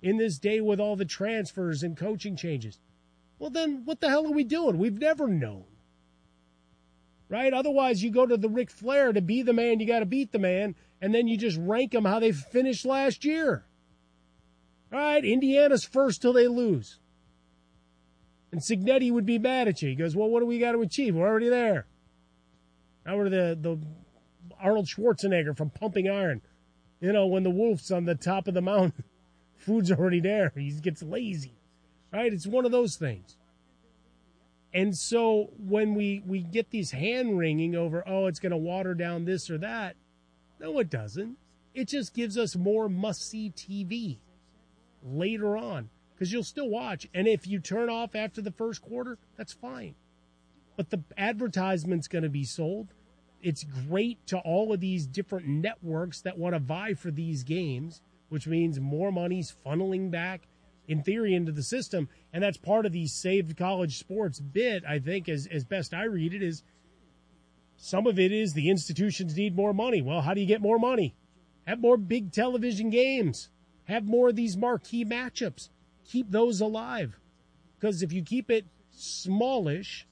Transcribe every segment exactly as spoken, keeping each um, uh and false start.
in this day with all the transfers and coaching changes. Well, then what the hell are we doing? We've never known. Right? Otherwise, you go to the Ric Flair to be the man, you got to beat the man, and then you just rank them how they finished last year. All right, Indiana's first till they lose. And Cignetti would be mad at you. He goes, well, what do we got to achieve? We're already there. Now we're the, the Arnold Schwarzenegger from Pumping Iron. You know, when the wolf's on the top of the mountain, food's already there. He gets lazy. Right? It's one of those things. And so when we, we get these hand-wringing over, oh, it's going to water down this or that, no, it doesn't. It just gives us more must-see T V later on, because you'll still watch. And if you turn off after the first quarter, that's fine. But the advertisement's going to be sold. It's great to all of these different networks that want to vie for these games, which means more money's funneling back, in theory, into the system. And that's part of the Save College Sports bit, I think, as, as best I read it, is some of it is the institutions need more money. Well, how do you get more money? Have more big television games. Have more of these marquee matchups. Keep those alive. Because if you keep it smallish,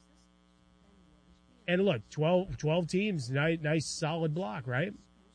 and look, twelve, twelve teams, nice, nice solid block, right?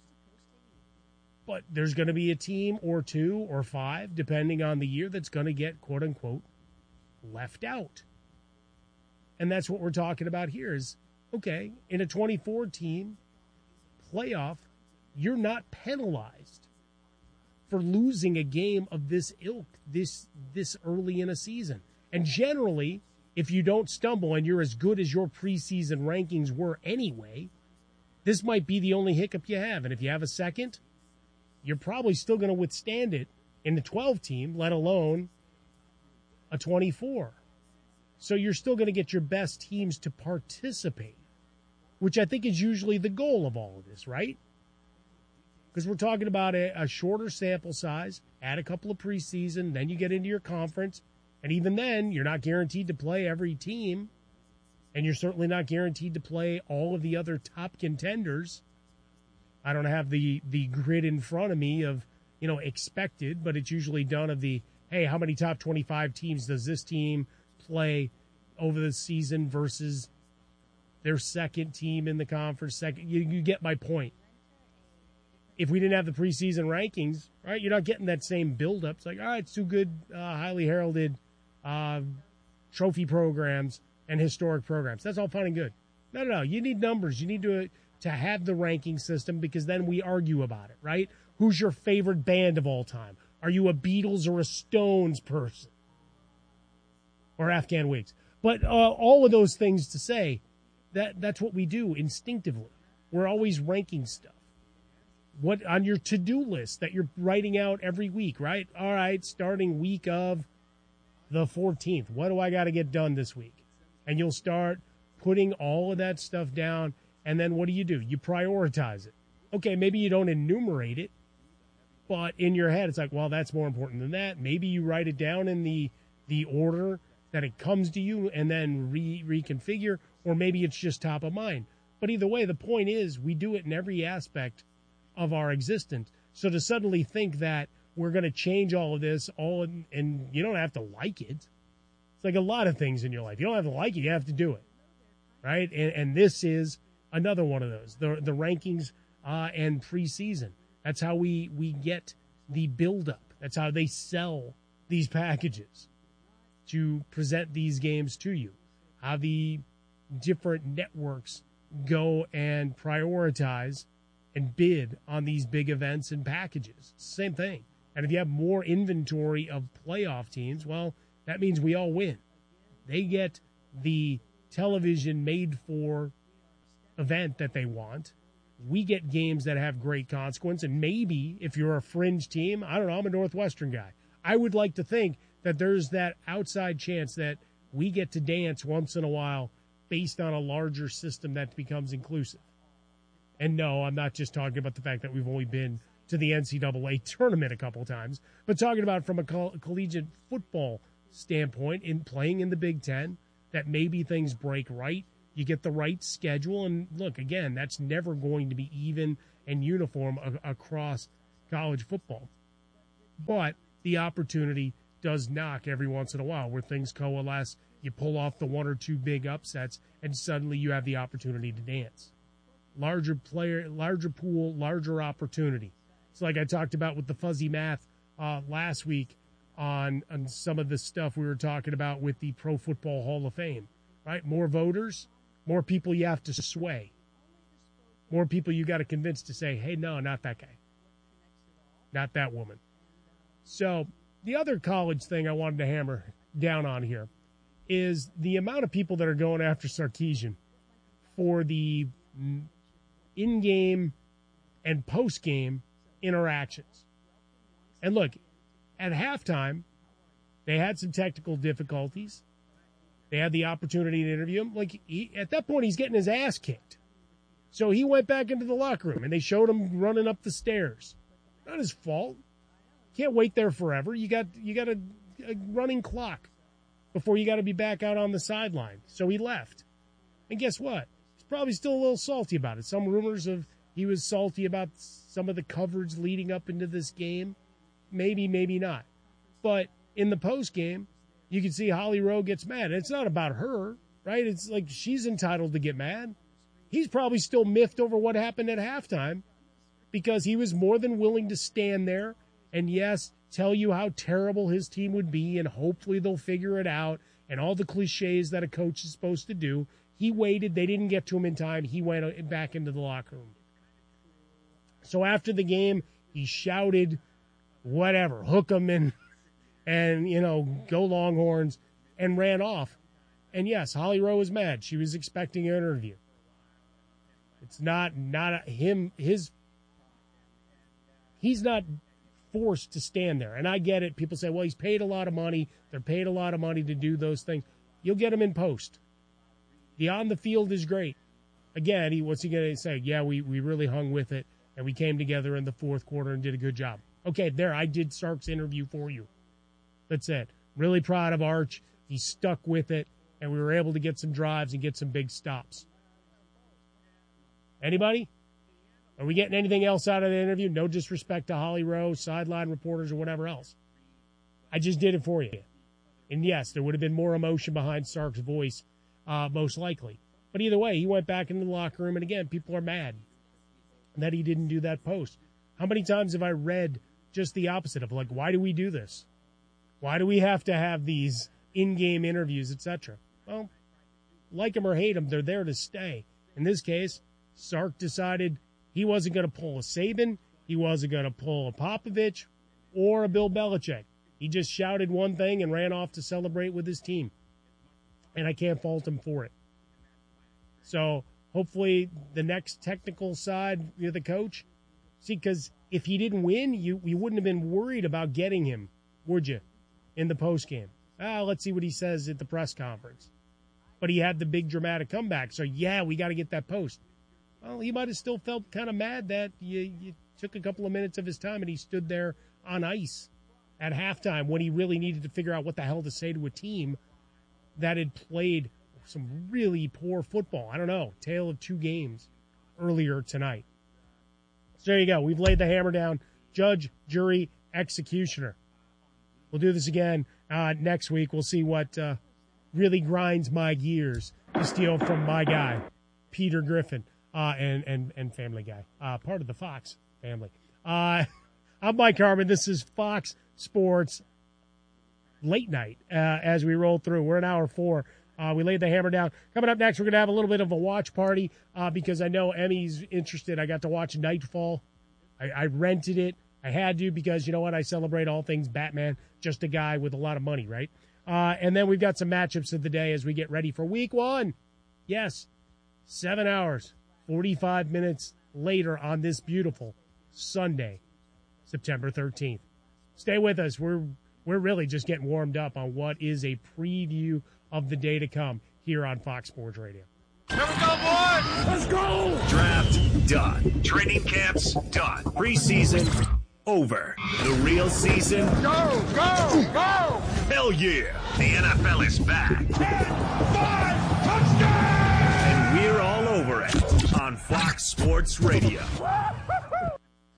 But there's going to be a team or two or five, depending on the year, that's going to get, quote-unquote, left out. And that's what we're talking about here is, okay, in a twenty-four team playoff, you're not penalized for losing a game of this ilk this this early in a season. And generally, if you don't stumble and you're as good as your preseason rankings were anyway, this might be the only hiccup you have. And if you have a second, you're probably still going to withstand it in the twelve team, let alone a twenty-four. So you're still going to get your best teams to participate, which I think is usually the goal of all of this, right? Because we're talking about a, a shorter sample size, add a couple of preseason, then you get into your conference, and even then, you're not guaranteed to play every team, and you're certainly not guaranteed to play all of the other top contenders. I don't have the, the grid in front of me of, you know, expected, but it's usually done of the, hey, how many top twenty-five teams does this team play over the season versus their second team in the conference? Second, you, you get my point. If we didn't have the preseason rankings, right, you're not getting that same buildup. It's like, all right, it's two good, uh, highly heralded uh, trophy programs and historic programs. That's all fine and good. No, no, no. You need numbers. You need to to have the ranking system because then we argue about it, right? Who's your favorite band of all time? Are you a Beatles or a Stones person? Or Afghan Wigs? But uh, all of those things to say, that that's what we do instinctively. We're always ranking stuff. What on your to-do list that you're writing out every week, right? All right, starting week of the fourteenth. What do I got to get done this week? And you'll start putting all of that stuff down, and then what do you do? You prioritize it. Okay, maybe you don't enumerate it, but in your head it's like, well, that's more important than that. Maybe you write it down in the the order that it comes to you and then re reconfigure, or maybe it's just top of mind. But either way, the point is we do it in every aspect of our existence. So to suddenly think that we're going to change all of this, all in, and you don't have to like it. It's like a lot of things in your life. You don't have to like it. You have to do it, right? And, and this is another one of those, the, the rankings uh, and preseason. That's how we, we get the buildup. That's how they sell these packages to present these games to you. How the different networks go and prioritize and bid on these big events and packages. Same thing. And if you have more inventory of playoff teams, well, that means we all win. They get the television made for event that they want. We get games that have great consequence. And maybe if you're a fringe team, I don't know, I'm a Northwestern guy. I would like to think that there's that outside chance that we get to dance once in a while based on a larger system that becomes inclusive. And no, I'm not just talking about the fact that we've only been to the N C double A tournament a couple of times, but talking about from a coll- collegiate football standpoint in playing in the Big Ten, that maybe things break right. You get the right schedule. And look, again, that's never going to be even and uniform a- across college football. But the opportunity does knock every once in a while where things coalesce, you pull off the one or two big upsets, and suddenly you have the opportunity to dance. Larger player, larger pool, larger opportunity. It's like I talked about with the fuzzy math uh, last week on, on some of the stuff we were talking about with the Pro Football Hall of Fame, right? More voters, more people you have to sway. More people you got to convince to say, hey, no, not that guy. Not that woman. So the other college thing I wanted to hammer down on here is the amount of people that are going after Sarkisian for the in-game and post-game interactions. And look, at halftime, they had some technical difficulties. They had the opportunity to interview him. Like he, at that point, he's getting his ass kicked. So he went back into the locker room, and they showed him running up the stairs. Not his fault. Can't wait there forever. You got you got a, a running clock before you got to be back out on the sideline. So he left. And guess what? He's probably still a little salty about it. Some rumors of he was salty about some of the coverage leading up into this game. Maybe, maybe not. But in the post game, you can see Holly Rowe gets mad. And it's not about her, right? It's like she's entitled to get mad. He's probably still miffed over what happened at halftime because he was more than willing to stand there and, yes, tell you how terrible his team would be and hopefully they'll figure it out and all the cliches that a coach is supposed to do. He waited. They didn't get to him in time. He went back into the locker room. So after the game, he shouted, whatever, hook 'em and, and, you know, go Longhorns, and ran off. And, yes, Holly Rowe was mad. She was expecting an interview. It's not not him, his, he's not forced to stand there. And I get it. People say, well, he's paid a lot of money. They're paid a lot of money to do those things. You'll get him in post. The on the field is great. Again, he what's he going to say? Yeah, we, we really hung with it, and we came together in the fourth quarter and did a good job. Okay, there, I did Sark's interview for you. That's it. Really proud of Arch. He stuck with it, and we were able to get some drives and get some big stops. Anybody? Are we getting anything else out of the interview? No disrespect to Holly Rowe, sideline reporters, or whatever else. I just did it for you. And yes, there would have been more emotion behind Sark's voice, uh, most likely. But either way, he went back into the locker room, and again, people are mad that he didn't do that post. How many times have I read just the opposite of, like, why do we do this? Why do we have to have these in-game interviews, et cetera? Well, like them or hate them, they're there to stay. In this case, Sark decided he wasn't going to pull a Saban, he wasn't going to pull a Popovich, or a Bill Belichick. He just shouted one thing and ran off to celebrate with his team. And I can't fault him for it. So hopefully the next technical side, you're the coach. See, because if he didn't win, you, you wouldn't have been worried about getting him, would you, in the postgame? Ah, let's see what he says at the press conference. But he had the big dramatic comeback. So, yeah, we got to get that post. Well, he might have still felt kind of mad that you, you took a couple of minutes of his time and he stood there on ice at halftime when he really needed to figure out what the hell to say to a team that had played some really poor football. I don't know, tale of two games earlier tonight. So there you go. We've laid the hammer down. Judge, jury, executioner. We'll do this again uh, next week. We'll see what uh, really grinds my gears to steal from my guy, Peter Griffin, uh, and, and, and Family Guy, uh, part of the Fox family. Uh, I'm Mike Harmon. This is Fox Sports Late Night uh, as we roll through. We're in hour four. Uh, we laid the hammer down. Coming up next, we're going to have a little bit of a watch party uh, because I know Emmy's interested. I got to watch Nightfall. I, I rented it. I had to because, you know what, I celebrate all things Batman, just a guy with a lot of money, right? Uh, and then we've got some matchups of the day as we get ready for week one. Yes, seven hours, forty-five minutes later on this beautiful Sunday, September thirteenth. Stay with us. We're we're really just getting warmed up on what is a preview of the day to come here on Fox Sports Radio. Here we go, boys! Let's go! Draft done. Training camps done. Preseason over. The real season. Go, go, go! Hell yeah! The N F L is back. Ten, five, touchdown! And we're all over it on Fox Sports Radio.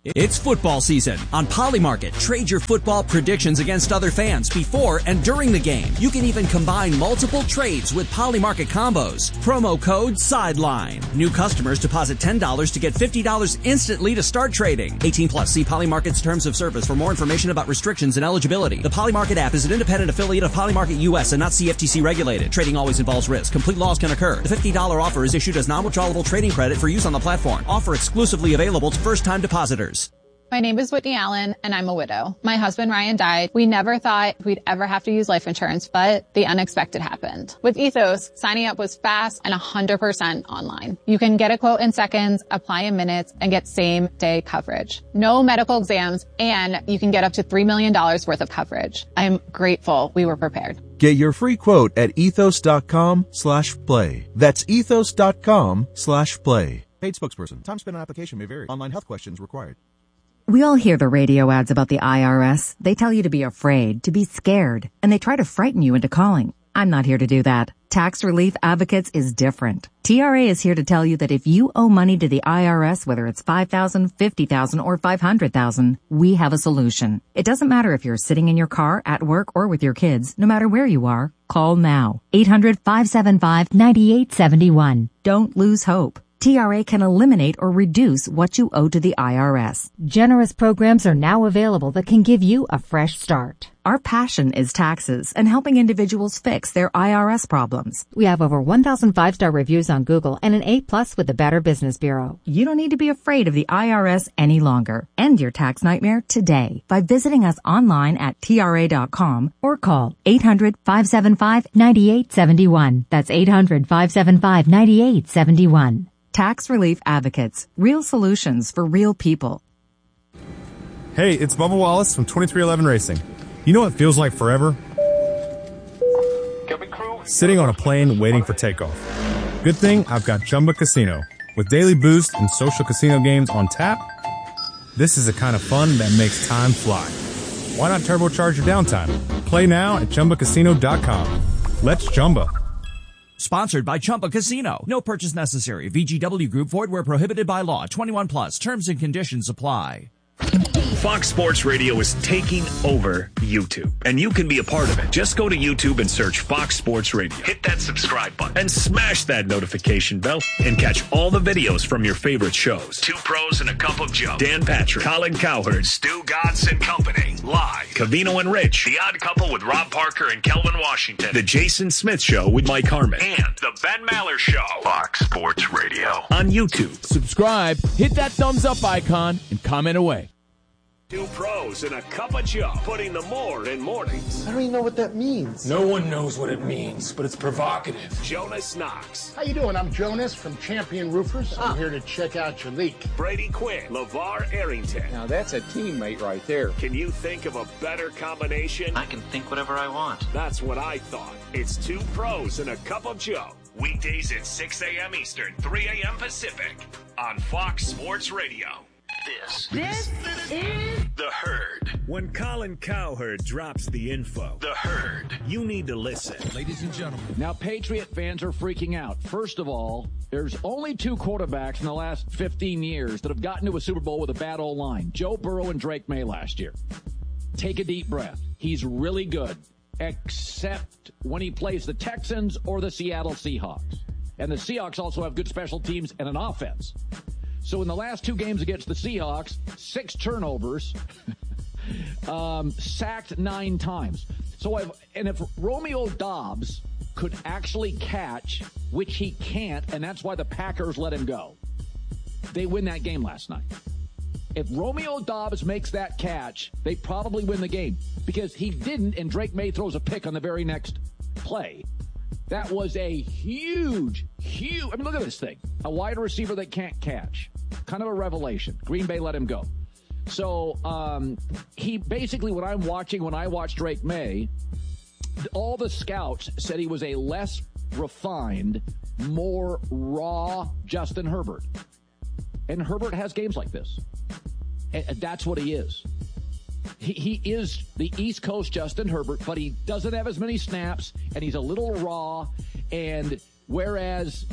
It's football season. On Polymarket, trade your football predictions against other fans before and during the game. You can even combine multiple trades with Polymarket combos. Promo code SIDELINE. New customers deposit ten dollars to get fifty dollars instantly to start trading. eighteen plus. See Polymarket's terms of service for more information about restrictions and eligibility. The Polymarket app is an independent affiliate of Polymarket U S and not C F T C regulated. Trading always involves risk. Complete loss can occur. The fifty dollars offer is issued as non-withdrawable trading credit for use on the platform. Offer exclusively available to first-time depositors. My name is Whitney Allen, and I'm a widow. My husband, Ryan, died. We never thought we'd ever have to use life insurance, but the unexpected happened. With Ethos, signing up was fast and one hundred percent online. You can get a quote in seconds, apply in minutes, and get same-day coverage. No medical exams, and you can get up to three million dollars worth of coverage. I'm grateful we were prepared. Get your free quote at ethos.com slash play. That's ethos.com slash play. Paid spokesperson. Time spent on application may vary. Online health questions required. We all hear the radio ads about the I R S. They tell you to be afraid, to be scared, and they try to frighten you into calling. I'm not here to do that. Tax Relief Advocates is different. T R A is here to tell you that if you owe money to the I R S, whether it's five thousand dollars, fifty thousand dollars, or five hundred thousand dollars, we have a solution. It doesn't matter if you're sitting in your car, at work, or with your kids. No matter where you are, call now. eight hundred, five seven five, nine eight seven one. Don't lose hope. T R A can eliminate or reduce what you owe to the I R S. Generous programs are now available that can give you a fresh start. Our passion is taxes and helping individuals fix their I R S problems. We have over one thousand five-star reviews on Google and an A plus with the Better Business Bureau. You don't need to be afraid of the I R S any longer. End your tax nightmare today by visiting us online at T R A dot com or call eight hundred, five seven five, nine eight seven one. That's eight hundred, five seven five, nine eight seven one. Tax Relief Advocates. Real solutions for real people. Hey, it's Bubba Wallace from twenty-three eleven Racing. You know what feels like forever? Sitting on a plane waiting for takeoff. Good thing I've got Chumba Casino. With daily boost and social casino games on tap, this is the kind of fun that makes time fly. Why not turbocharge your downtime? Play now at Chumba Casino dot com. Let's Chumba. Sponsored by Chumba Casino. No purchase necessary. V G W Group. Void where prohibited by law. twenty-one plus. Terms and conditions apply. Fox Sports Radio is taking over YouTube, and you can be a part of it. Just go to YouTube and search Fox Sports Radio. Hit that subscribe button and smash that notification bell and catch all the videos from your favorite shows. Two Pros and a Cup of Joe. Dan Patrick, Colin Cowherd, Stu Godson and Company. Live. Covino and Rich. The Odd Couple with Rob Parker and Kelvin Washington. The Jason Smith Show with Mike Harmon. And The Ben Maller Show. Fox Sports Radio. On YouTube. Subscribe, hit that thumbs up icon, and comment away. Two Pros and a Cup of Joe, putting the more in mornings. I don't even know what that means. No one knows what it means, but it's provocative. Jonas Knox. How you doing? I'm Jonas from Champion Roofers. I'm ah. here to check out your leak. Brady Quinn. LeVar Arrington. Now that's a teammate right there. Can you think of a better combination? I can think whatever I want. That's what I thought. It's Two Pros and a Cup of Joe. Weekdays at six a.m. Eastern, three a.m. Pacific on Fox Sports Radio. This, this is The Herd. When Colin Cowherd drops the info, The Herd, you need to listen. Ladies and gentlemen. Now, Patriot fans are freaking out. First of all, there's only two quarterbacks in the last fifteen years that have gotten to a Super Bowl with a bad O-line. Joe Burrow and Drake May last year. Take a deep breath. He's really good, except when he plays the Texans or the Seattle Seahawks. And the Seahawks also have good special teams and an offense. So in the last two games against the Seahawks, six turnovers, um, sacked nine times. So I've, and if Romeo Doubs could actually catch, which he can't, and that's why the Packers let him go, they win that game last night. If Romeo Doubs makes that catch, they probably win the game because he didn't, and Drake May throws a pick on the very next play. That was a huge, huge, I mean, look at this thing. A wide receiver that can't catch. Kind of a revelation. Green Bay let him go. So um, he basically, what I'm watching, when I watch Drake May, all the scouts said he was a less refined, more raw Justin Herbert. And Herbert has games like this. And that's what he is. He, he is the East Coast Justin Herbert, but he doesn't have as many snaps, and he's a little raw. And whereas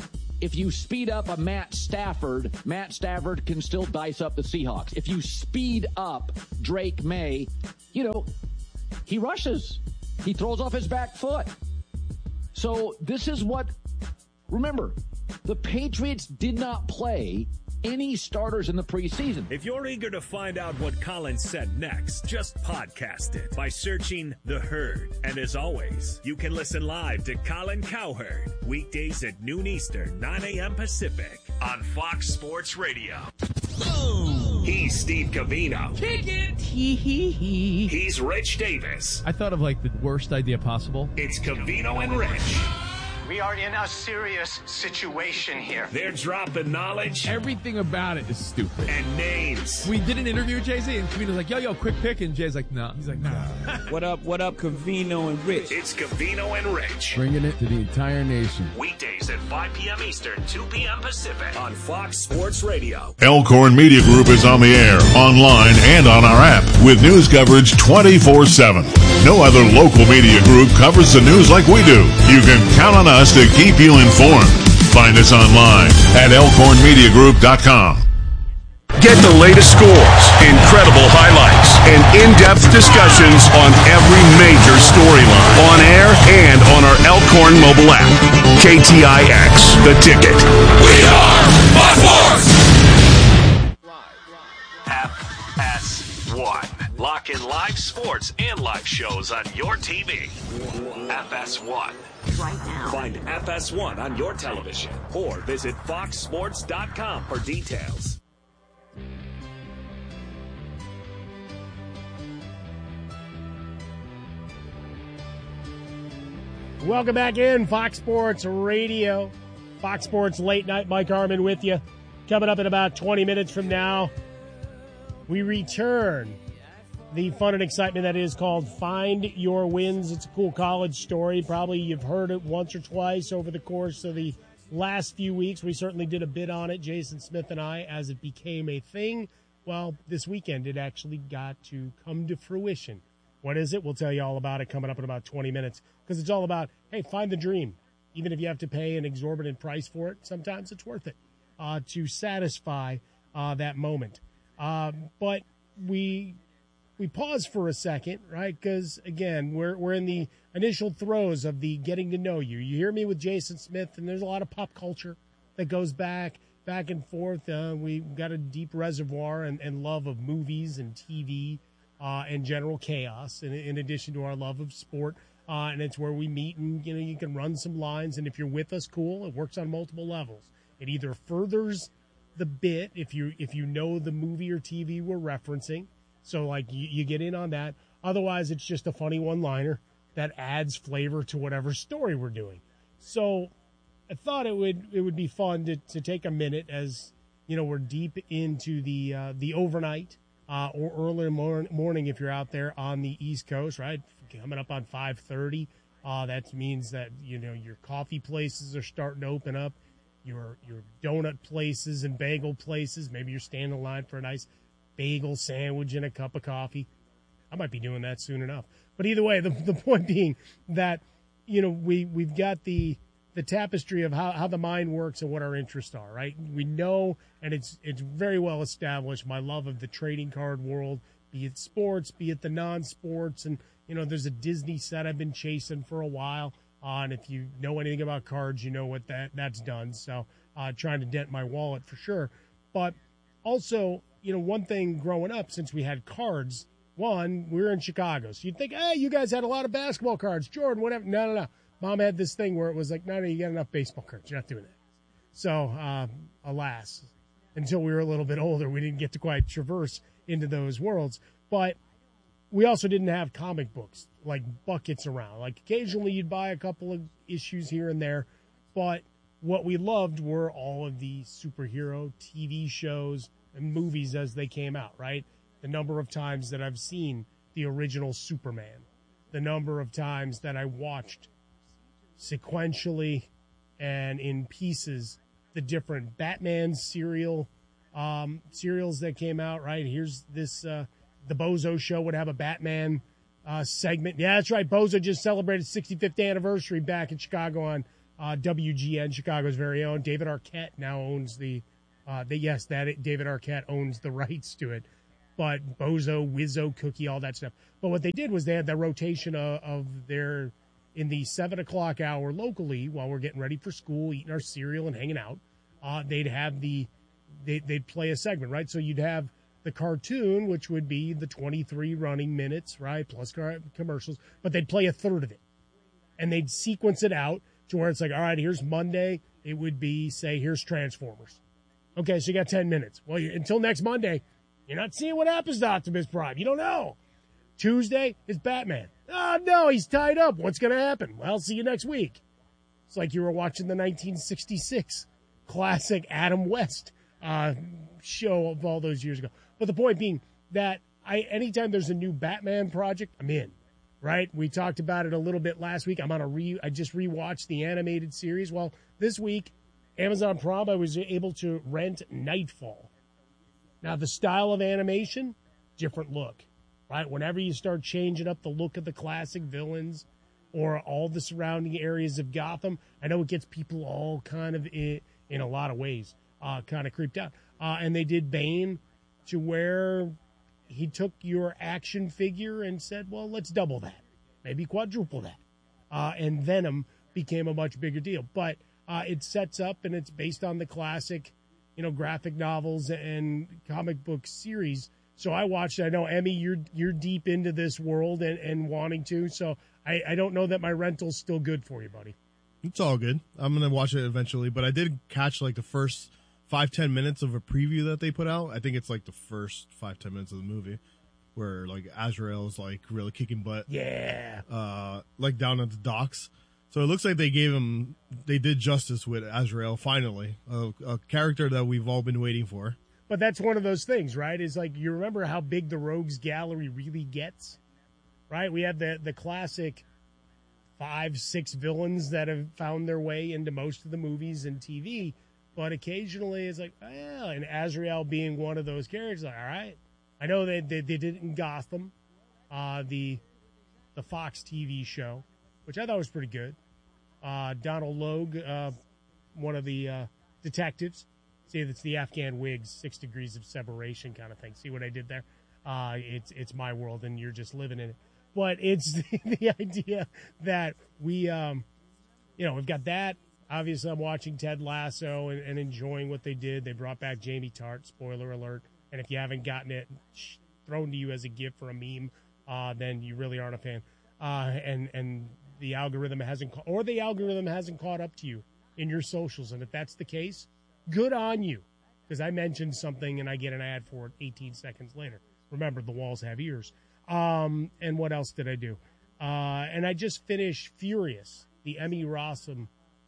if you speed up a Matt Stafford, Matt Stafford can still dice up the Seahawks. If you speed up Drake May, you know, he rushes. He throws off his back foot. So this is what, remember, the Patriots did not play any starters in the preseason. If you're eager to find out what Colin said next, just podcast it by searching The Herd. And as always, you can listen live to Colin Cowherd weekdays at noon Eastern, nine a.m. Pacific on Fox Sports Radio. He's Steve Covino. Kick it. Hee hee hee. He's Rich Davis. I thought of like the worst idea possible. It's Covino and Rich. We are in a serious situation here. They're dropping knowledge. Everything about it is stupid. And names. We did an interview with Jay-Z, and Covino's like, yo, yo, quick pick. And Jay's like, nah. He's like, nah. What up, what up, Covino and Rich? It's Covino and Rich. Bringing it to the entire nation. Weekdays at five p.m. Eastern, two p.m. Pacific on Fox Sports Radio. Elkhorn Media Group is on the air, online, and on our app with news coverage twenty-four seven. No other local media group covers the news like we do. You can count on us to keep you informed. Find us online at elkhorn media group dot com. Get the latest scores, incredible highlights, and in-depth discussions on every major storyline on air and on our Elkhorn mobile app. K T I X, The Ticket. We are Fox Sports! F S one. Lock in live sports and live shows on your T V. F S one. Right now. Find F S one on your television or visit fox sports dot com for details. Welcome back in, Fox Sports Radio. Fox Sports Late Night, Mike Harmon with you. Coming up in about twenty minutes from now, we return the fun and excitement that is called Find Your Wins. It's a cool college story. Probably you've heard it once or twice over the course of the last few weeks. We certainly did a bit on it, Jason Smith and I, as it became a thing. Well, this weekend it actually got to come to fruition. What is it? We'll tell you all about it coming up in about twenty minutes, because it's all about, hey, find the dream. Even if you have to pay an exorbitant price for it, sometimes it's worth it uh, to satisfy uh, that moment. Uh, but we... We pause for a second, right? Because, again, we're we're in the initial throes of the getting to know you. You hear me with Jason Smith, and there's a lot of pop culture that goes back, back and forth. Uh, we've got a deep reservoir and, and love of movies and T V uh, and general chaos, in, in addition to our love of sport. Uh, and it's where we meet, and, you know, you can run some lines. And if you're with us, cool. It works on multiple levels. It either furthers the bit if you if you know the movie or T V we're referencing. So, like, you, you get in on that. Otherwise, it's just a funny one-liner that adds flavor to whatever story we're doing. So, I thought it would it would be fun to, to take a minute as, you know, we're deep into the uh, the overnight uh, or early mor- morning if you're out there on the East Coast, right? Coming up on five thirty. Uh, that means that, you know, your coffee places are starting to open up. Your, your donut places and bagel places. Maybe you're standing in line for a nice bagel sandwich and a cup of coffee. I might be doing that soon enough. But either way, the the point being that, you know, we, we've got the the tapestry of how, how the mind works and what our interests are, right? We know, and it's it's very well established, my love of the trading card world, be it sports, be it the non-sports. And, you know, there's a Disney set I've been chasing for a while. Uh, and if you know anything about cards, you know what that that's done. So uh, trying to dent my wallet for sure. But also, you know, one thing growing up, since we had cards, one, we were in Chicago. So you'd think, hey, you guys had a lot of basketball cards. Jordan, whatever. No, no, no. Mom had this thing where it was like, no, no, you got enough baseball cards. You're not doing that. So, uh, alas, until we were a little bit older, we didn't get to quite traverse into those worlds. But we also didn't have comic books, like buckets around. Like occasionally you'd buy a couple of issues here and there. But what we loved were all of the superhero T V shows and movies as they came out, right? The number of times that I've seen the original Superman, the number of times that I watched sequentially and in pieces the different Batman serial um, serials that came out, right? Here's this, uh, the Bozo Show would have a Batman uh, segment. Yeah, that's right. Bozo just celebrated sixty-fifth anniversary back in Chicago on Uh, W G N, Chicago's very own. David Arquette now owns the, uh, the yes, that David Arquette owns the rights to it. But Bozo, Wizzo, Cookie, all that stuff. But what they did was they had that rotation of, of their, in the seven o'clock hour locally, while we're getting ready for school, eating our cereal and hanging out, uh, they'd have the, they, they'd play a segment, right? So you'd have the cartoon, which would be the twenty-three running minutes, right, plus car- commercials, but they'd play a third of it. And they'd sequence it out to where it's like, all right, here's Monday. It would be, say, here's Transformers. Okay, so you got ten minutes. Well, you, until next Monday, you're not seeing what happens to Optimus Prime. You don't know. Tuesday is Batman. Oh, no, he's tied up. What's going to happen? Well, see you next week. It's like you were watching the nineteen sixty-six classic Adam West uh, show of all those years ago. But the point being that I anytime there's a new Batman project, I'm in, right? We talked about it a little bit last week. I'm on a re. I just rewatched the animated series. Well, this week, Amazon Prime, I was able to rent Nightfall. Now, the style of animation, different look, right? Whenever you start changing up the look of the classic villains or all the surrounding areas of Gotham, I know it gets people all kind of, in, in a lot of ways, uh, kind of creeped out. Uh, and they did Bane to where he took your action figure and said, well, let's double that, maybe quadruple that. Uh, and Venom became a much bigger deal. But uh, it sets up, and it's based on the classic, you know, graphic novels and comic book series. So I watched it. I know, Emmy, you're you're deep into this world and, and wanting to. So I, I don't know that my rental's still good for you, buddy. It's all good. I'm going to watch it eventually. But I did catch, like, the first five, ten minutes of a preview that they put out. I think it's, like, the first five, ten minutes of the movie where, like, Azrael's, like, really kicking butt. Yeah. Uh, like, down at the docks. So it looks like they gave him, they did justice with Azrael, finally. A, a character that we've all been waiting for. But that's one of those things, right? Is like, you remember how big the Rogues Gallery really gets, right? We have the, the classic five, six villains that have found their way into most of the movies and T V. But occasionally it's like, well, and Azrael being one of those characters, like, all right. I know they, they, they did it in Gotham, uh, the the Fox T V show, which I thought was pretty good. Uh, Donald Logue, uh, one of the uh, detectives. See, it's the Afghan Whigs, six degrees of separation kind of thing. See what I did there? Uh, it's it's my world, and you're just living in it. But it's the, the idea that we, um, you know, we've got that. Obviously, I'm watching Ted Lasso and, and enjoying what they did. They brought back Jamie Tart, spoiler alert. And if you haven't gotten it thrown to you as a gift or a meme, uh, then you really aren't a fan. Uh, and and the algorithm hasn't, ca- or the algorithm hasn't caught up to you in your socials. And if that's the case, good on you, because I mentioned something and I get an ad for it eighteen seconds later. Remember, the walls have ears. Um, and what else did I do? Uh, and I just finished Furious, the Emmy Rossum,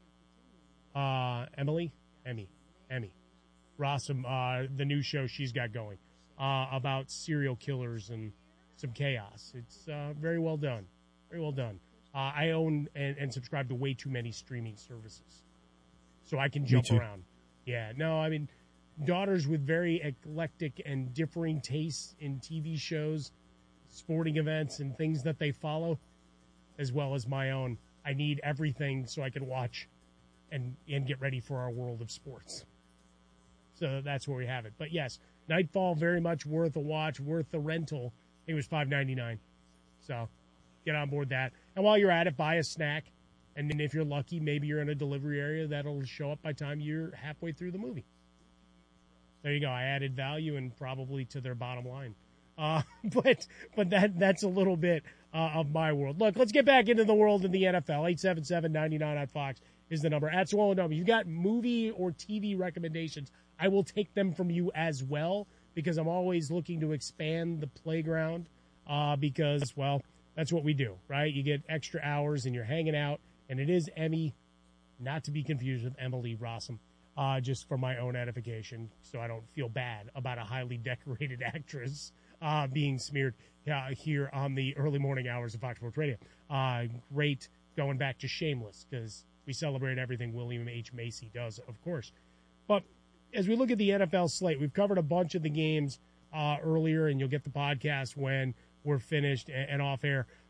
uh, Emily, Emmy, Emmy Rossum, uh, the new show she's got going uh, about serial killers and some chaos. It's uh, very well done, very well done. Uh, I own and, and subscribe to way too many streaming services, so I can jump around. Yeah, no, I mean, daughters with very eclectic and differing tastes in T V shows, sporting events, and things that they follow, as well as my own. I need everything so I can watch and, and get ready for our world of sports. So that's where we have it. But yes, Nightfall, very much worth a watch, worth the rental. It was five ninety-nine. So get on board that. And while you're at it, buy a snack. And then if you're lucky, maybe you're in a delivery area that'll show up by the time you're halfway through the movie. There you go. I added value and probably to their bottom line. Uh, but but that that's a little bit uh, of my world. Look, let's get back into the world in the N F L. eight seven seven, nine nine on Fox is the number. At Swollen Dome, you've got movie or T V recommendations. I will take them from you as well, because I'm always looking to expand the playground uh, because, well, that's what we do, right? You get extra hours and you're hanging out. And it is Emmy, not to be confused with Emily Rossum, uh, just for my own edification, so I don't feel bad about a highly decorated actress uh, being smeared uh, here on the early morning hours of Fox Sports Radio. Uh, great going back to Shameless, because we celebrate everything William H. Macy does, of course. But as we look at the N F L slate, we've covered a bunch of the games uh, earlier, and you'll get the podcast when we're finished and, and off air.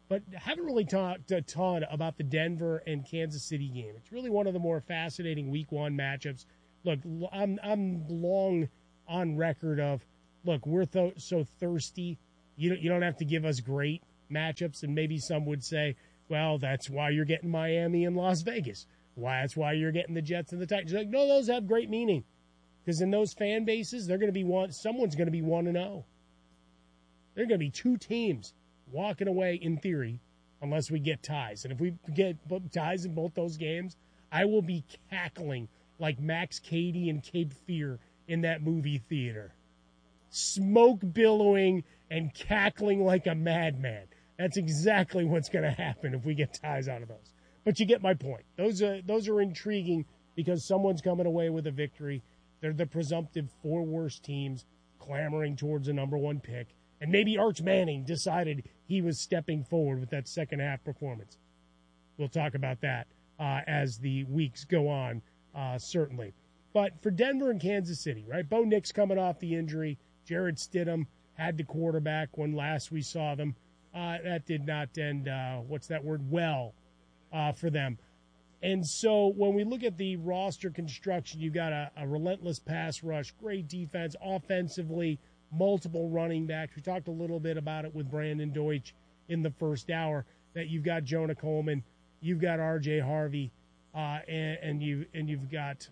but haven't really talked a ton about the Denver and Kansas City game. It's really one of the more fascinating week one matchups. Look, I'm I'm long on record of, look, we're th- so thirsty. You don't, you don't have to give us great matchups, and maybe some would say, well, that's why you're getting Miami and Las Vegas. Why that's why you're getting the Jets and the Titans. You're like, no, those have great meaning, because in those fan bases, they're going to be one. Someone's going to be one and zero. There are going to be two teams walking away in theory, unless we get ties. And if we get ties in both those games, I will be cackling like Max Cady and Cape Fear in that movie theater. Smoke billowing and cackling like a madman. That's exactly what's going to happen if we get ties out of those. But you get my point. Those are, those are intriguing because someone's coming away with a victory. They're the presumptive four worst teams clamoring towards a number one pick. And maybe Arch Manning decided he was stepping forward with that second half performance. We'll talk about that uh, as the weeks go on, uh, certainly. But for Denver and Kansas City, right? Bo Nix coming off the injury. Jared Stidham had the quarterback when last we saw them. Uh, that did not end, uh, what's that word, well uh, for them. And so when we look at the roster construction, you've got a, a relentless pass rush, great defense, offensively, multiple running backs. We talked a little bit about it with Brandon Deutsch in the first hour, that you've got Jonah Coleman, you've got R J Harvey, uh, and, and, you, and you've got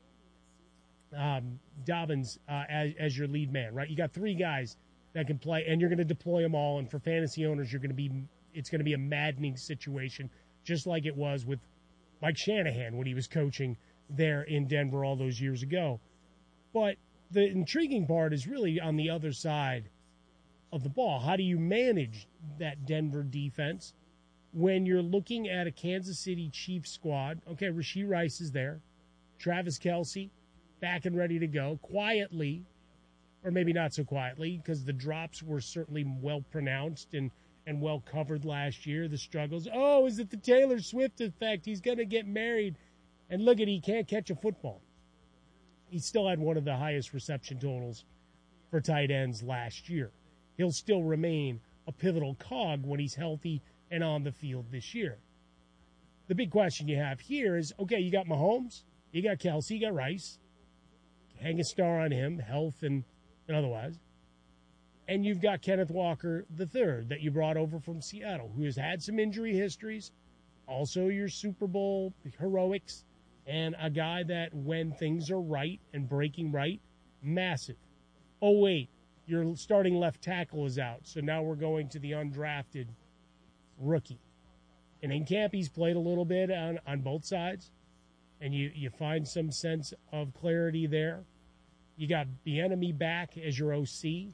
um, Dobbins uh, as, as your lead man, right? You got three guys that can play, and you're going to deploy them all. And for fantasy owners, you're going to be it's going to be a maddening situation, just like it was with Mike Shanahan when he was coaching there in Denver all those years ago. But the intriguing part is really on the other side of the ball. How do you manage that Denver defense when you're looking at a Kansas City Chiefs squad? Okay, Rashee Rice is there. Travis Kelce, back and ready to go. Quietly, or maybe not so quietly, because the drops were certainly well pronounced and, and well covered last year, the struggles. Oh, is it the Taylor Swift effect? He's going to get married. And look at, he can't catch a football. He still had one of the highest reception totals for tight ends last year. He'll still remain a pivotal cog when he's healthy and on the field this year. The big question you have here is, okay, you got Mahomes, you got Kelce, you got Rice. Hang a star on him, health and, and otherwise. And you've got Kenneth Walker the third that you brought over from Seattle, who has had some injury histories, also your Super Bowl heroics, and a guy that when things are right and breaking right, massive. Oh, wait, your starting left tackle is out, so now we're going to the undrafted rookie. And in camp, he's played a little bit on, on both sides, and you, you find some sense of clarity there. You got Bieniemy back as your O C,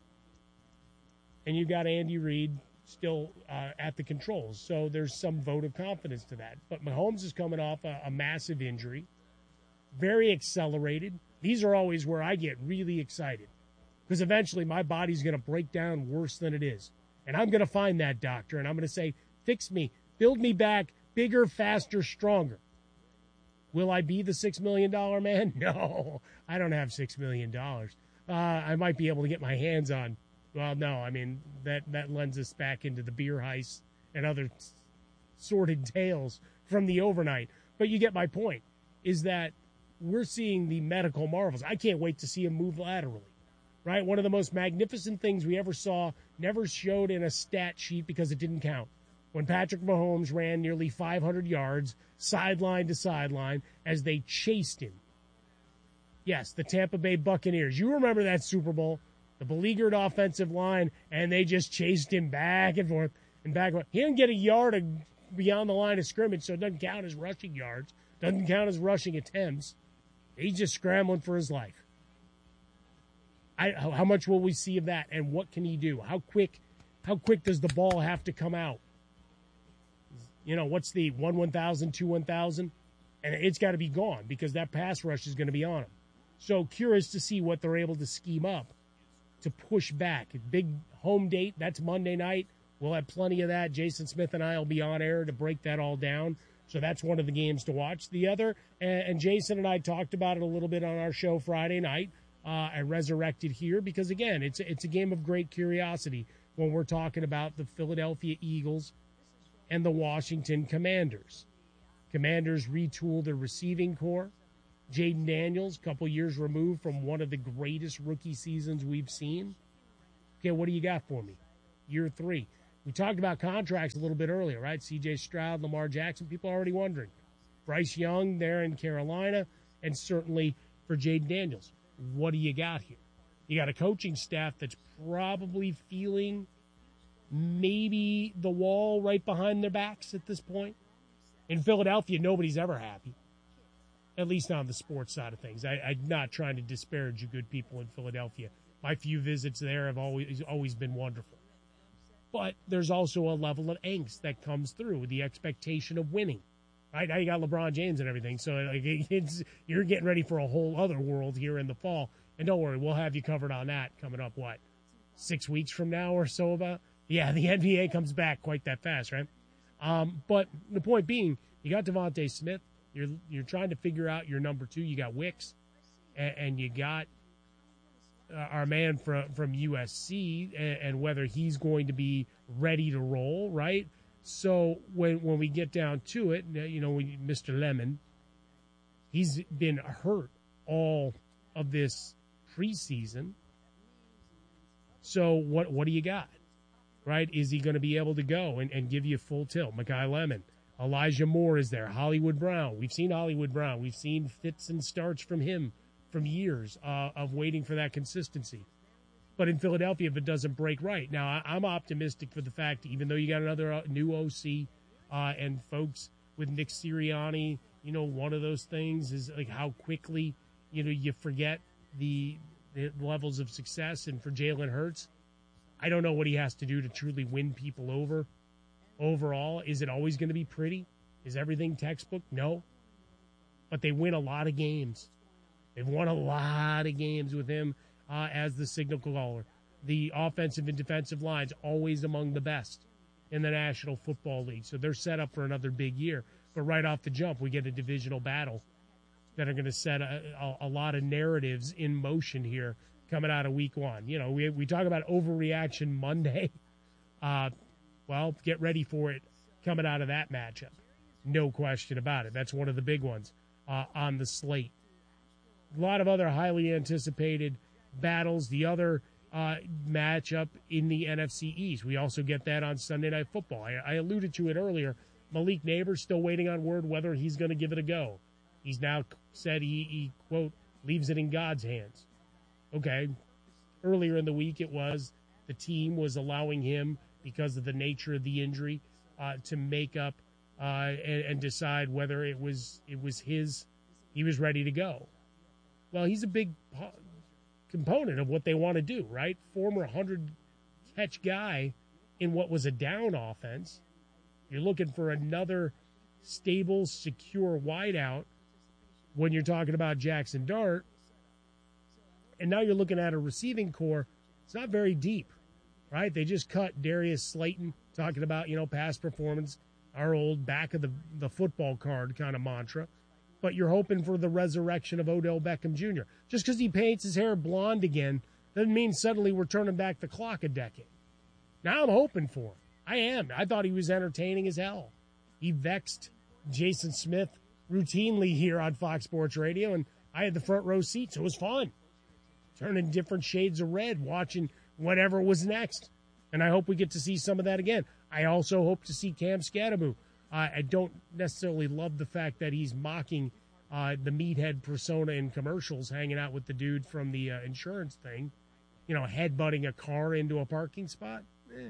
and you got Andy Reid still uh, at the controls. So there's some vote of confidence to that. But Mahomes is coming off a, a massive injury, very accelerated. These are always where I get really excited, because eventually my body's going to break down worse than it is. And I'm going to find that doctor, and I'm going to say, fix me, build me back, bigger, faster, stronger. Will I be the six million dollars man? No, I don't have six million dollars. Uh, I might be able to get my hands on. Well, no, I mean, that, that lends us back into the beer heist and other sordid tales from the overnight. But you get my point, is that we're seeing the medical marvels. I can't wait to see him move laterally, right? One of the most magnificent things we ever saw, never showed in a stat sheet because it didn't count. When Patrick Mahomes ran nearly five hundred yards, sideline to sideline, as they chased him. Yes, the Tampa Bay Buccaneers. You remember that Super Bowl? The beleaguered offensive line, and they just chased him back and forth and back and forth. He didn't get a yard beyond the line of scrimmage, so it doesn't count as rushing yards, doesn't count as rushing attempts. He's just scrambling for his life. I, how much will we see of that, and what can he do? How quick, how quick does the ball have to come out? You know, what's the one one thousand, two one thousand? And it's got to be gone because that pass rush is going to be on him. So curious to see what they're able to scheme up to push back. Big home date, that's Monday night. We'll have plenty of that. Jason Smith and I will be on air to break that all down. So that's one of the games to watch. The other, and, and Jason and I talked about it a little bit on our show Friday night. Uh, I resurrected here because, again, it's, it's a game of great curiosity when we're talking about the Philadelphia Eagles and the Washington Commanders. Commanders retooled their receiving core. Jaden Daniels, a couple years removed from one of the greatest rookie seasons we've seen. Okay, what do you got for me? Year three. We talked about contracts a little bit earlier, right? C J Stroud, Lamar Jackson, people are already wondering. Bryce Young there in Carolina, and certainly for Jaden Daniels. What do you got here? You got a coaching staff that's probably feeling maybe the wall right behind their backs at this point. In Philadelphia, nobody's ever happy, at least on the sports side of things. I, I'm not trying to disparage you good people in Philadelphia. My few visits there have always always been wonderful. But there's also a level of angst that comes through with the expectation of winning. Right? Now you got LeBron James and everything, so like it's, you're getting ready for a whole other world here in the fall. And don't worry, we'll have you covered on that coming up, what, six weeks from now or so about? Yeah, the N B A comes back quite that fast, right? Um, but the point being, you got Devontae Smith. You're you're trying to figure out your number two. You got Wicks, and, and you got uh, our man from, from U S C, and, and whether he's going to be ready to roll, right? So when when we get down to it, you know, we, Mister Lemon, he's been hurt all of this preseason. So what what do you got, right? Is he going to be able to go and, and give you full tilt? Mekhi Lemon, Elijah Moore is there, Hollywood Brown. We've seen Hollywood Brown. We've seen fits and starts from him from years uh, of waiting for that consistency. But in Philadelphia, if it doesn't break right. Now, I'm optimistic for the fact, even though you got another new O C uh, and folks with Nick Sirianni, you know, one of those things is like how quickly, you know, you forget the, the levels of success. And for Jalen Hurts, I don't know what he has to do to truly win people over. Overall, is it always going to be pretty? Is everything textbook? No. But they win a lot of games. They've won a lot of games with him Uh, as the signal caller. The offensive and defensive lines always among the best in the National Football League. So they're set up for another big year. But right off the jump, we get a divisional battle that are going to set a, a, a lot of narratives in motion here coming out of week one. You know, we we talk about overreaction Monday. Uh, well, get ready for it coming out of that matchup. No question about it. That's one of the big ones uh, on the slate. A lot of other highly anticipated battles. The other uh, matchup in the N F C East. We also get that on Sunday Night Football. I, I alluded to it earlier. Malik Neighbors still waiting on word whether he's going to give it a go. He's now said he, he, quote, leaves it in God's hands. Okay. Earlier in the week it was the team was allowing him, because of the nature of the injury, uh, to make up uh, and, and decide whether it was it was his, he was ready to go. Well, he's a big component of what they want to do, right? Former one hundred catch guy in what was a down offense. You're looking for another stable, secure wideout when you're talking about Jackson Dart. And now you're looking at a receiving core. It's not very deep, right? They just cut Darius Slayton, talking about, you know, past performance, our old back of the, the football card kind of mantra. But you're hoping for the resurrection of Odell Beckham Junior Just because he paints his hair blonde again doesn't mean suddenly we're turning back the clock a decade. Now I'm hoping for him. I am. I thought he was entertaining as hell. He vexed Jason Smith routinely here on Fox Sports Radio, and I had the front row seat, so it was fun. Turning different shades of red, watching whatever was next. And I hope we get to see some of that again. I also hope to see Cam Scattermoo. Uh, I don't necessarily love the fact that he's mocking uh, the meathead persona in commercials, hanging out with the dude from the uh, insurance thing, you know, headbutting a car into a parking spot. Eh.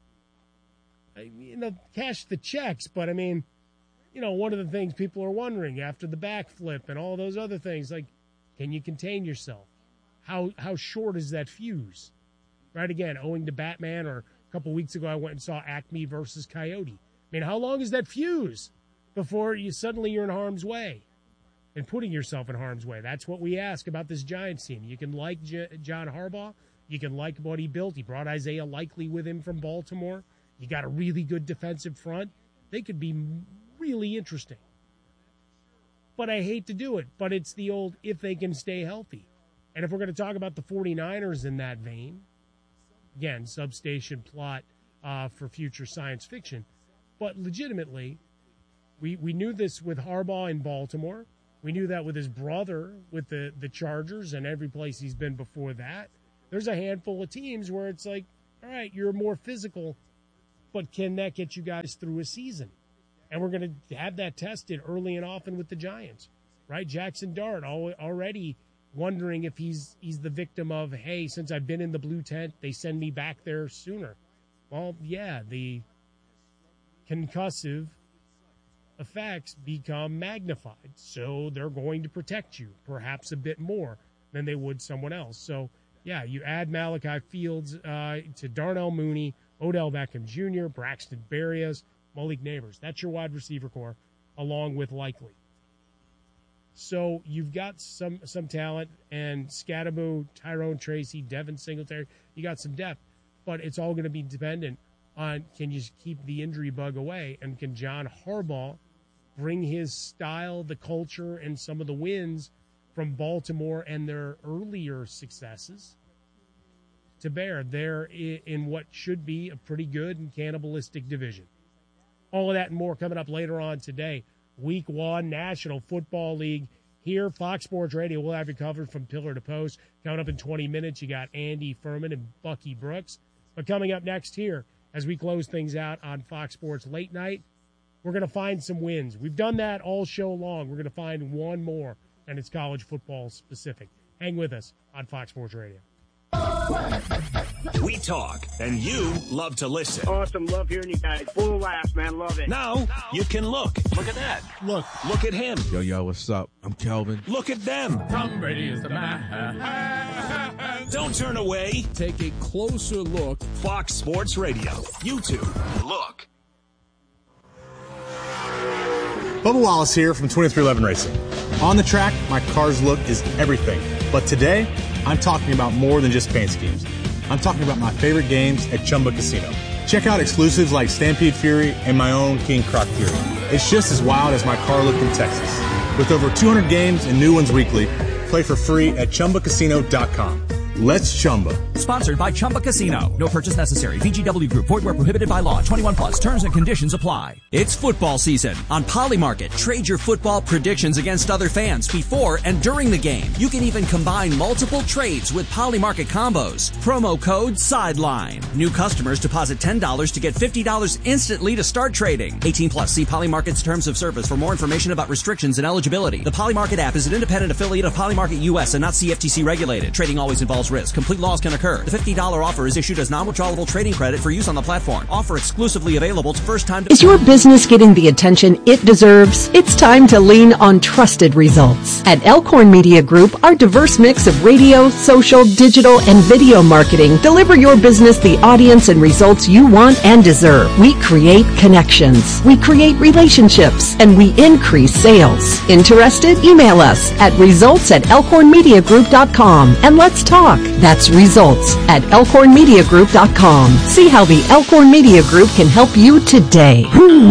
I, you know, cash the checks, but I mean, you know, one of the things people are wondering after the backflip and all those other things, like, can you contain yourself? How how short is that fuse? Right, again, owing to Batman, or a couple weeks ago I went and saw Acme versus Coyote. I mean, how long is that fuse before you suddenly you're in harm's way and putting yourself in harm's way? That's what we ask about this Giants team. You can like J- John Harbaugh. You can like what he built. He brought Isaiah Likely with him from Baltimore. You got a really good defensive front. They could be really interesting. But I hate to do it, but it's the old if they can stay healthy. And if we're going to talk about the 49ers in that vein, again, substation plot uh, for future science fiction, But legitimately, we, we knew this with Harbaugh in Baltimore. We knew that with his brother, with the, the Chargers and every place he's been before that. There's a handful of teams where it's like, all right, you're more physical, but can that get you guys through a season? And we're going to have that tested early and often with the Giants, right? Jackson Dart already wondering if he's he's the victim of, hey, since I've been in the blue tent, they send me back there sooner. Well, yeah, the concussive effects become magnified, so they're going to protect you perhaps a bit more than they would someone else. So, yeah, you add Malachi Fields uh, to Darnell Mooney, Odell Beckham Junior, Braxton Berrios, Malik Neighbors. That's your wide receiver core, along with Likely. So you've got some some talent, and Scatterbo, Tyrone Tracy, Devin Singletary. You got some depth, but it's all going to be dependent on, can you keep the injury bug away, and can John Harbaugh bring his style, the culture, and some of the wins from Baltimore and their earlier successes to bear there in what should be a pretty good and cannibalistic division. All of that and more coming up later on today. Week one, National Football League here. Fox Sports Radio will have you covered from pillar to post. Coming up in twenty minutes, you got Andy Furman and Bucky Brooks. But coming up next here, as we close things out on Fox Sports Late Night, we're going to find some wins. We've done that all show long. We're going to find one more, and it's college football specific. Hang with us on Fox Sports Radio. We talk, and you love to listen. Awesome. Love hearing you guys. Full of laughs, man. Love it. Now, you can look. Look at that. Look. Look at him. Yo, yo, what's up? I'm Kelvin. Look at them. Tom Brady is the man. Don't turn away. Take a closer look. Fox Sports Radio. YouTube. Look. Bubba Wallace here from twenty-three eleven Racing. On the track, my car's look is everything. But today, I'm talking about more than just paint schemes. I'm talking about my favorite games at Chumba Casino. Check out exclusives like Stampede Fury and my own King Croc Fury. It's just as wild as my car looked in Texas. With over two hundred games and new ones weekly, play for free at Chumba Casino dot com. Let's Chumba. Sponsored by Chumba Casino. No purchase necessary. V G W Group. Void where prohibited by law. twenty-one plus. Terms and conditions apply. It's football season. On Polymarket, trade your football predictions against other fans before and during the game. You can even combine multiple trades with Polymarket combos. Promo code SIDELINE. New customers deposit ten dollars to get fifty dollars instantly to start trading. eighteen plus. See Polymarket's terms of service for more information about restrictions and eligibility. The Polymarket app is an independent affiliate of Polymarket U S and not C F T C regulated. Trading always involves risk. Complete loss can occur. The fifty dollars offer is issued as non-withdrawable trading credit for use on the platform. Offer exclusively available to first-time... Is your business getting the attention it deserves? It's time to lean on trusted results. At Elkhorn Media Group, our diverse mix of radio, social, digital, and video marketing deliver your business the audience and results you want and deserve. We create connections. We create relationships. And we increase sales. Interested? Email us at results at elkhorn media group dot com and let's talk. That's results at elkhorn media group dot com. See how the Elkhorn Media Group can help you today.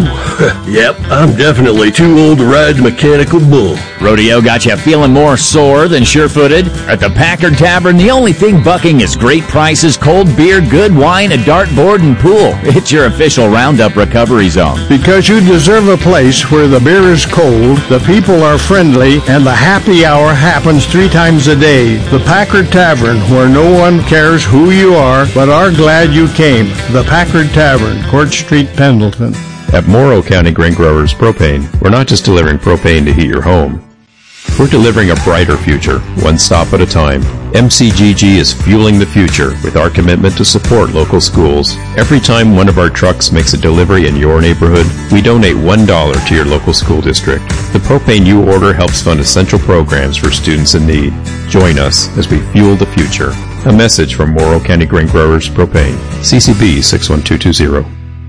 Yep, I'm definitely too old to ride the mechanical bull. Rodeo got you feeling more sore than sure-footed? At the Packard Tavern, the only thing bucking is great prices, cold beer, good wine, a dartboard, and pool. It's your official Roundup recovery zone. Because you deserve a place where the beer is cold, the people are friendly, and the happy hour happens three times a day. The Packard Tavern, where no one cares who you are, but are glad you came. The Packard Tavern, Court Street, Pendleton. At Morrow County Grain Growers Propane, we're not just delivering propane to heat your home. We're delivering a brighter future, one stop at a time. M C G G is fueling the future with our commitment to support local schools. Every time one of our trucks makes a delivery in your neighborhood, we donate one dollar to your local school district. The propane you order helps fund essential programs for students in need. Join us as we fuel the future. A message from Morrow County Grain Growers Propane. C C B six one two two zero.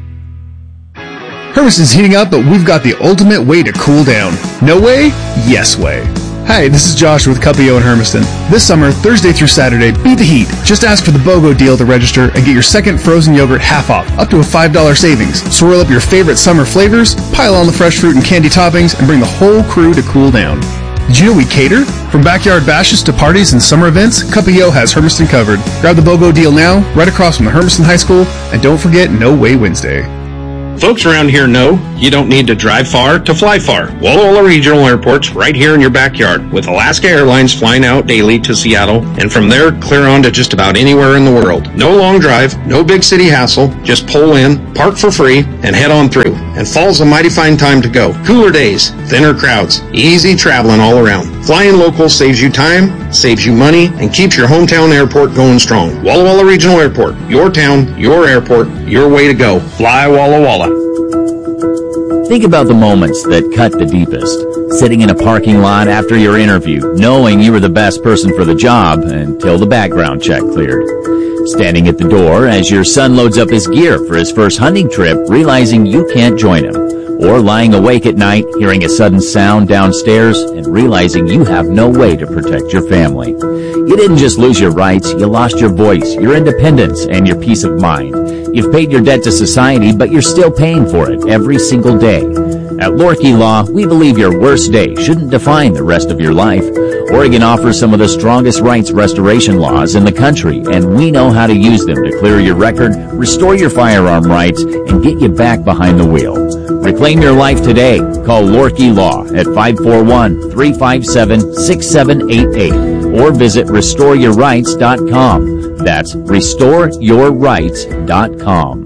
Hermiston's heating up, but we've got the ultimate way to cool down. No way? Yes way. Hi, this is Josh with Cuppio and Hermiston. This summer, Thursday through Saturday, beat the heat. Just ask for the BOGO deal to register and get your second frozen yogurt half off, up to a five dollars savings. Swirl up your favorite summer flavors, pile on the fresh fruit and candy toppings, and bring the whole crew to cool down. Did you know we cater? From backyard bashes to parties and summer events, Cuppio has Hermiston covered. Grab the BOGO deal now, right across from the Hermiston High School, and don't forget No Way Wednesday. Folks around here know you don't need to drive far to fly far. Walla Walla Regional Airport's right here in your backyard, with Alaska Airlines flying out daily to Seattle, and from there clear on to just about anywhere in the world. No long drive, no big city hassle, just pull in, park for free, and head on through. And fall's a mighty fine time to go. Cooler days, thinner crowds, easy traveling all around. Flying local saves you time, saves you money, and keeps your hometown airport going strong. Walla Walla Regional Airport, your town, your airport, your way to go. Fly Walla Walla. Think about the moments that cut the deepest. Sitting in a parking lot after your interview, knowing you were the best person for the job until the background check cleared. Standing at the door as your son loads up his gear for his first hunting trip, realizing you can't join him. Or lying awake at night, hearing a sudden sound downstairs and realizing you have no way to protect your family. You didn't just lose your rights, you lost your voice, your independence, and your peace of mind. You've paid your debt to society, but you're still paying for it every single day. At Lorkey Law, we believe your worst day shouldn't define the rest of your life. Oregon offers some of the strongest rights restoration laws in the country, and we know how to use them to clear your record, restore your firearm rights, and get you back behind the wheel. Reclaim your life today. Call Lorkey Law at five four one, three five seven, six seven eight eight or visit restore your rights dot com. That's restore your rights dot com.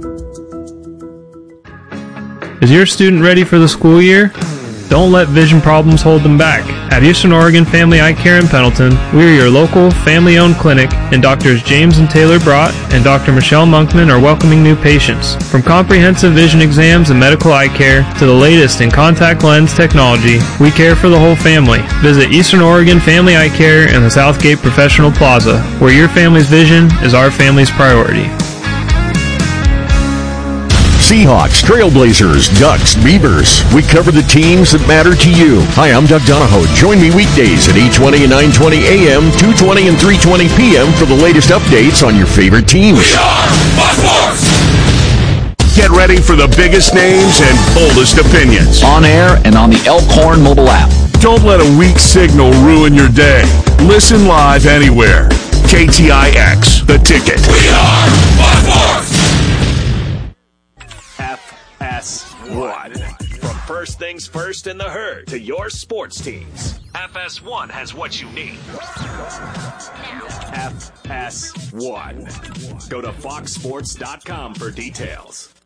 Is your student ready for the school year? Don't let vision problems hold them back. At Eastern Oregon Family Eye Care in Pendleton, we are your local, family-owned clinic, and Doctors James and Taylor Brott and Doctor Michelle Monkman are welcoming new patients. From comprehensive vision exams and medical eye care to the latest in contact lens technology, we care for the whole family. Visit Eastern Oregon Family Eye Care in the Southgate Professional Plaza, where your family's vision is our family's priority. Seahawks, Trailblazers, Ducks, Beavers. We cover the teams that matter to you. Hi, I'm Doug Donahoe. Join me weekdays at eight twenty and nine twenty a m, two twenty and three twenty p m for the latest updates on your favorite teams. We are Fox Sports! Get ready for the biggest names and boldest opinions. On air and on the Elkhorn mobile app. Don't let a weak signal ruin your day. Listen live anywhere. K T I X, The Ticket. We are Fox Sports! F S one. From first things first in the herd to your sports teams, F S one has what you need. F S one. Go to fox sports dot com for details.